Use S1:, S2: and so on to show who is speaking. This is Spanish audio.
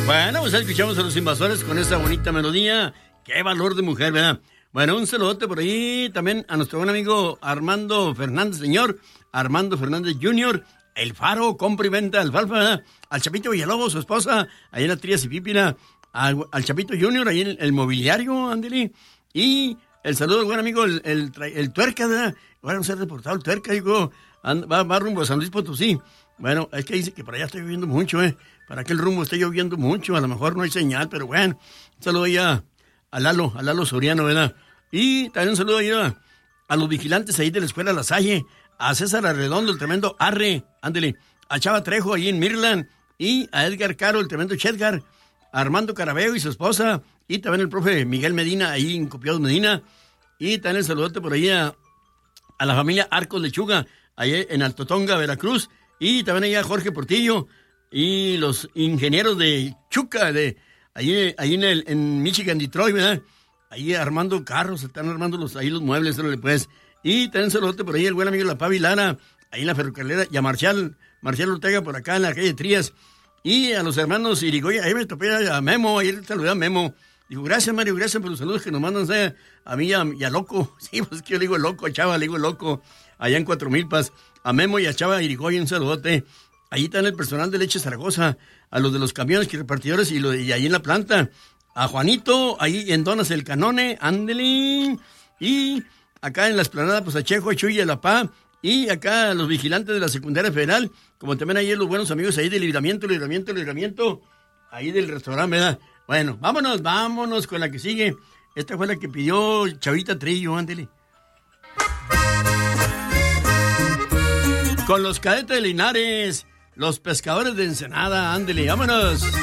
S1: Bueno, pues escuchamos a Los Invasores con esa bonita melodía. Qué valor de mujer, ¿verdad? Bueno, un saludote por ahí también a nuestro buen amigo Armando Fernández, señor. Armando Fernández Jr., El Faro, compra y venta alfalfa, ¿verdad? Al Chapito Villalobos, su esposa, ahí en la Trías y Pípila. Al Chapito Jr., ahí en el mobiliario, ándele. Y el saludo al buen amigo, el Tuerca, ¿verdad? Bueno, se ha reportado el Tuerca, digo, va rumbo a San Luis Potosí. Bueno, es que dice que por allá está lloviendo mucho, Para aquel rumbo está lloviendo mucho, a lo mejor no hay señal, pero bueno, un saludo ahí a Lalo Soriano, ¿verdad? Y también un saludo ahí a los vigilantes ahí de la Escuela La Salle, a César Arredondo, el tremendo Arre, ándele, a Chava Trejo ahí en Mirland, y a Edgar Caro, el tremendo Chedgar, a Armando Carabeo y su esposa, y también el profe Miguel Medina, ahí en Copiados Medina, y también el saludote por ahí a la familia Arcos Lechuga, ahí en Altotonga, Veracruz, y también ahí a Jorge Portillo, y los ingenieros de Chuca, ahí en Michigan, Detroit, ¿verdad? Ahí armando carros, están armando los muebles, pues. Y también saludote por ahí el buen amigo La Pavi Lara, ahí en la ferrocarrilera, y a Marcial Ortega por acá en la calle Trías, y a los hermanos Irigoyen, ahí me topé a Memo, ahí saludé a Memo. Digo, gracias Mario, gracias por los saludos que nos mandan a mí y a Loco. Sí, pues que yo le digo Loco, a Chava, le digo Loco, allá en Cuatro Milpas, a Memo y a Chava Irigoyen, un saludote. Ahí está el personal de Leche Zaragoza, a los de los camiones que repartidores y ahí en la planta. A Juanito, ahí en Donas el Canone, ándele. Y acá en la explanada, pues a Chejo, a Chuy, a La Pa. Y acá a los vigilantes de la secundaria federal, como también ahí los buenos amigos ahí del libramiento, ahí del restaurante, ¿verdad? Bueno, vámonos con la que sigue. Esta fue la que pidió Chavita Trillo, ándele. Con los Cadetes de Linares, los Pescadores de Ensenada, ándele, vámonos.